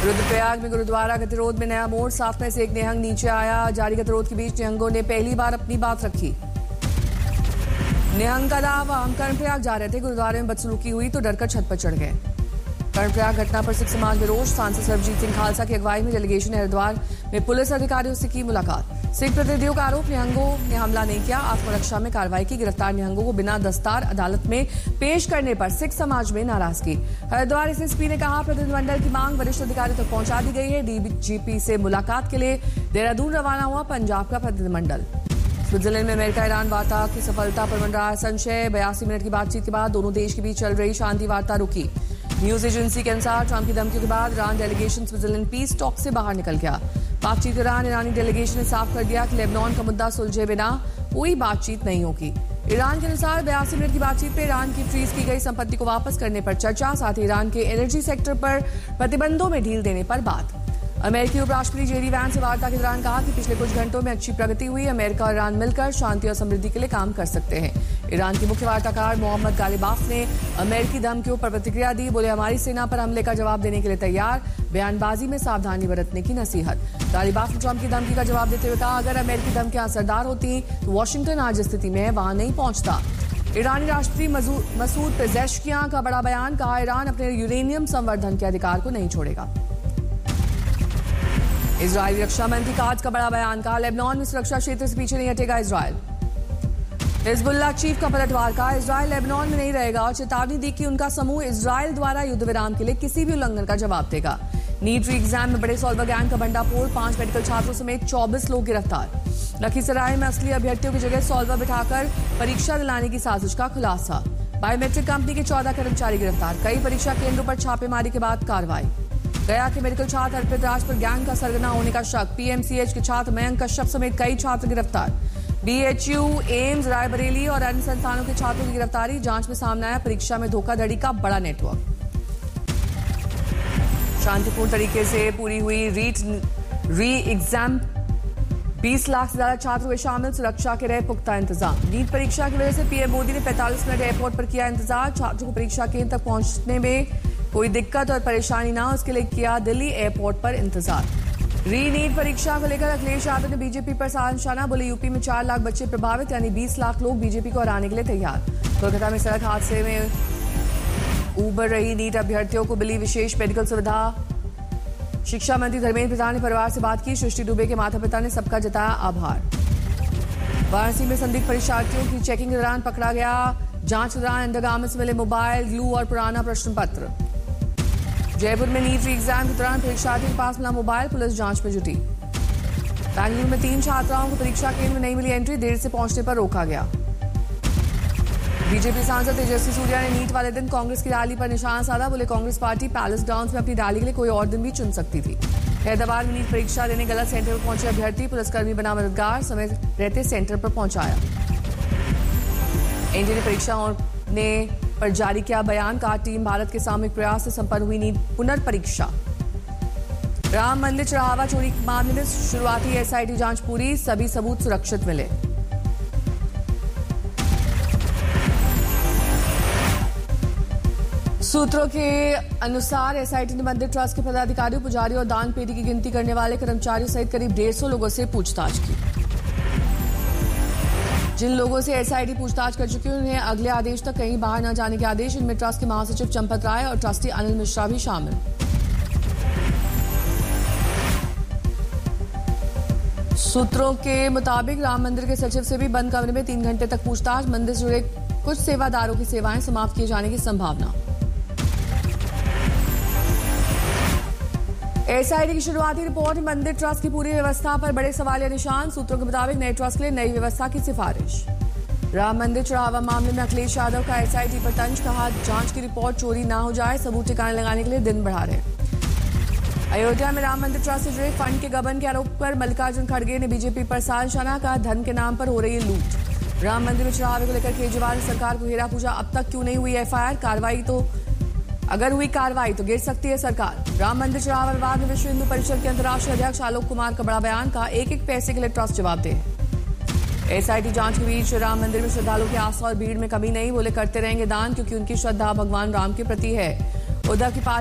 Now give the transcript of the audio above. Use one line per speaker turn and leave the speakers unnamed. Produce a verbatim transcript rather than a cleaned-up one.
रुद्रप्रयाग में गुरुद्वारा गतिरोध में नया मोड़, साफ में से एक निहंग नीचे आया। जारी गतिरोध के बीच निहंगों ने पहली बार अपनी बात रखी। निहंग का दावा, हम कर्णप्रयाग जा रहे थे, गुरुद्वारे में बदसलूकी हुई तो डरकर छत पर चढ़ गए। कर्णप्रयाग घटना पर सिख समाज में रोष, सांसद सरबजीत सिंह खालसा की अगुवाई में डेलीगेशन ने हरिद्वार में पुलिस अधिकारियों से की मुलाकात। सिख प्रतिनिधियों का आरोप, निहंगों ने हमला नहीं किया, आत्मरक्षा में कार्रवाई की। गिरफ्तार निहंगों को बिना दस्तार अदालत में पेश करने पर सिख समाज में नाराजगी। हरिद्वार एसएसपी ने कहा, प्रतिनिधिमंडल की मांग वरिष्ठ अधिकारियों तक पहुंचा दी गई है। डीजीपी से मुलाकात के लिए देहरादून रवाना हुआ पंजाब का प्रतिनिधिमंडल। स्विट्जरलैंड में अमेरिका ईरान वार्ता की सफलता पर बन रहा है संशय। बयासी मिनट की बातचीत के बाद दोनों देश के बीच चल रही शांति वार्ता रुकी। न्यूज एजेंसी के अनुसार ट्रंप की धमकियों के बाद Iran delegation Switzerland piece talk से बाहर निकल गया। बातचीत के दौरान ईरानी डेलीगेशन ने साफ कर दिया कि लेबनान का मुद्दा सुलझे बिना कोई बातचीत नहीं होगी। ईरान के अनुसार बयासी मिनट की बातचीत में ईरान की फ्रीज की गई संपत्ति को वापस करने पर चर्चा, साथ ही ईरान के एनर्जी सेक्टर पर प्रतिबंधों में ढील देने पर बात। अमेरिकी उपराष्ट्रपति जेडी वैंस ने वार्ता के दौरान कहा कि पिछले कुछ घंटों में अच्छी प्रगति हुई। अमेरिका और ईरान मिलकर शांति और समृद्धि के लिए काम कर सकते हैं। ईरान के मुख्य वार्ताकार मोहम्मद गालिबाफ ने अमेरिकी धमकियों पर प्रतिक्रिया दी। बोले, हमारी सेना पर हमले का जवाब देने के लिए तैयार, बयानबाजी में सावधानी बरतने की नसीहत। गालिबाफ ने ट्रंप की धमकी का जवाब देते हुए कहा, अगर अमेरिकी धमकियां असरदार होती तो वाशिंगटन आज स्थिति में है, वहां नहीं पहुंचता। ईरानी राष्ट्रपति मसूद पेजेश्कियां का बड़ा बयान, कहा ईरान अपने यूरेनियम संवर्धन के अधिकार को नहीं छोड़ेगा। इजरायली रक्षा मंत्री काज का बड़ा बयान, कहा लेबनान में सुरक्षा क्षेत्र से पीछे नहीं हटेगा इजरायल। हिजबुल्लाह चीफ का पलटवार, कहा इजरायल लेबनान में नहीं रहेगा और चेतावनी दी कि उनका समूह इजरायल द्वारा युद्ध विराम के लिए किसी भी उल्लंघन का जवाब देगा। नीट री एग्जाम में बड़े सॉल्वर गैंग का भंडाफोड़, पांच मेडिकल छात्रों समेत चौबीस लोग गिरफ्तार। लखीसराय में असली अभ्यर्थियों की जगह सॉल्वर बिठाकर परीक्षा दिलाने की साजिश का खुलासा। बायोमेट्रिक कंपनी के चौदह कर्मचारी गिरफ्तार, कई परीक्षा केंद्रों पर छापेमारी के बाद कार्रवाई। गया के मेडिकल छात्र अर्पित राज पर गैंग का सरगना होने का शक, पीएमसीएच के छात्र मयंक कश्यप समेत कई छात्र गिरफ्तार। बीएचयू, एम्स, रायबरेली और अन्य संस्थानों के छात्रों की गिरफ्तारी, जांच में सामने आया परीक्षा में धोखाधड़ी का बड़ा नेटवर्क। शांतिपूर्ण तरीके से पूरी हुई रीट री एग्जाम, बीस लाख से ज्यादा छात्र हुए शामिल, सुरक्षा के रहे पुख्ता इंतजाम। नीट परीक्षा की वजह से पीएम मोदी ने पैंतालीस मिनट एयरपोर्ट पर किया इंतजार, छात्रों को परीक्षा केंद्र तक पहुंचने में कोई दिक्कत और परेशानी ना हो, उसके लिए किया दिल्ली एयरपोर्ट पर इंतजार। री नीट परीक्षा को लेकर अखिलेश यादव ने बीजेपी पर साधा निशाना, बोले यूपी में चार लाख बच्चे प्रभावित, यानी बीस लाख लोग बीजेपी को हराने के लिए तैयार। कोलकाता में सड़क हादसे में उबर रही नीट अभ्यर्थियों को मिली विशेष मेडिकल सुविधा। शिक्षा मंत्री धर्मेंद्र प्रधान ने परिवार से बात की, सृष्टि दुबे के माता पिता ने सबका जताया आभार। वाराणसी में संदिग्ध परीक्षार्थियों की चेकिंग के दौरान पकड़ा गया, जांच के दौरान अंडरगारमेंट्स मिले मोबाइल, ग्लू और पुराना प्रश्न पत्र। जयपुर में नीट री एग्जाम के दौरान परीक्षार्थी के पास मिला मोबाइल, पुलिस जांच में जुटी। बेंगलुरु में तीन छात्राओं को परीक्षा केंद्र में नहीं मिली एंट्री, देर से पहुंचने पर रोका गया। बीजेपी सांसद तेजस्वी सूर्या ने नीट वाले दिन कांग्रेस की रैली पर निशाना साधा, बोले कांग्रेस पार्टी पैलेस ग्राउंड्स में अपनी रैली के लिए कोई और दिन भी चुन सकती थी। हैदराबाद में नीट परीक्षा देने गलत सेंटर पर पहुंचे अभ्यर्थी, पुलिसकर्मी बना मददगार, समय रहते सेंटर पर पहुंचाया। एनडीए ने परीक्षाओं ने पर जारी किया बयान, कहा टीम भारत के सामूहिक प्रयास से संपन्न हुई नीट पुनर्परीक्षा। राम मंदिर चढ़ावा चोरी मामले में शुरुआती एसआईटी जांच पूरी, सभी सबूत सुरक्षित मिले। सूत्रों के अनुसार एसआईटी ने मंदिर ट्रस्ट के पदाधिकारियों, पुजारियों और दान पेटी की गिनती करने वाले कर्मचारियों सहित करीब डेढ़ सौ लोगों से पूछताछ की। जिन लोगों से एसआईटी पूछताछ कर चुकी है उन्हें अगले आदेश तक कहीं बाहर न जाने के आदेश। इनमें ट्रस्ट के महासचिव चंपत राय और ट्रस्टी अनिल मिश्रा भी शामिल। सूत्रों के मुताबिक राम मंदिर के सचिव से भी बंद कमरे में तीन घंटे तक पूछताछ, मंदिर से जुड़े कुछ सेवादारों की सेवाएं समाप्त किए जाने की संभावना। एसआईटी की शुरुआती रिपोर्ट, मंदिर ट्रस्ट की पूरी व्यवस्था पर बड़े सवालिया निशान। सूत्रों के मुताबिक नए ट्रस्ट के लिए नई व्यवस्था की सिफारिश। राम मंदिर चढ़ावा मामले में अखिलेश यादव का एसआईटी पर तंज, कहा जांच की रिपोर्ट चोरी ना हो जाए, सबूत ठिकाने लगाने के लिए दिन बढ़ा रहे। अयोध्या में राम मंदिर ट्रस्ट से जुड़े फंड के गबन के आरोप पर मल्लिकार्जुन खड़गे ने बीजेपी पर साधा निशाना, कहा धन के नाम पर हो रही है लूट। राम मंदिर में चढ़ावे को लेकर केजरीवाल ने सरकार को घेरा, पूछा अब तक क्यों नहीं हुई एफआईआर, कार्रवाई तो अगर हुई कार्रवाई तो गिर सकती है सरकार। राम मंदिर चढ़ावा विवाद में विश्व हिंदू परिषद के अंतर्राष्ट्रीय अध्यक्ष आलोक कुमार का बड़ा बयान, कहा एक एक पैसे के लिए ट्रस्ट जवाब दे। एसआईटी जांच के बीच राम मंदिर में श्रद्धालुओं की आस्था और भीड़ में कमी नहीं, बोले करते रहेंगे दान क्योंकि उनकी श्रद्धा भगवान राम के प्रति है। उद्धव की